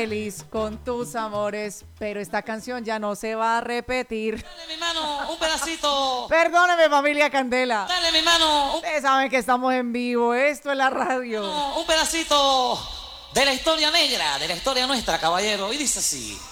Feliz con tus amores, pero esta canción ya no se va a repetir. Dale, mi mano, un pedacito. Perdóneme, familia Candela. Dale, mi mano, Ustedes saben que estamos en vivo, esto es la radio. un pedacito de la historia negra, de la historia nuestra, caballero. Y dice así.